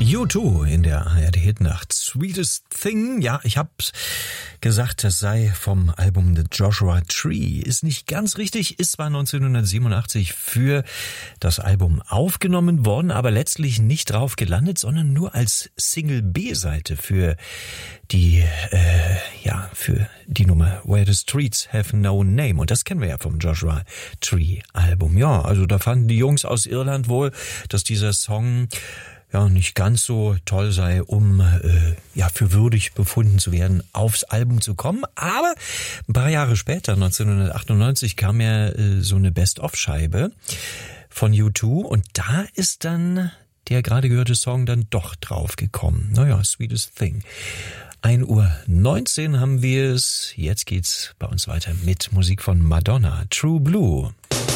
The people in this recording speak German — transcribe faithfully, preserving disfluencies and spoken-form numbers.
U zwei in der A R D-Hitnacht. Sweetest Thing. Ja, ich hab's gesagt, das sei vom Album The Joshua Tree. Ist nicht ganz richtig, ist zwar neunzehnhundertsiebenundachtzig für das Album aufgenommen worden, aber letztlich nicht drauf gelandet, sondern nur als Single-B-Seite für die, äh, ja, für die Nummer Where the Streets Have No Name. Und das kennen wir ja vom Joshua Tree Album. Ja, also da fanden die Jungs aus Irland wohl, dass dieser Song ja nicht ganz so toll sei, um äh, ja für würdig befunden zu werden, aufs Album zu kommen. Aber ein paar Jahre später, neunzehnhundertachtundneunzig, kam ja äh, so eine Best-of-Scheibe von U zwei und da ist dann der gerade gehörte Song dann doch drauf gekommen. Naja, Sweetest Thing. ein Uhr neunzehn haben wir es. Jetzt geht's bei uns weiter mit Musik von Madonna. True Blue.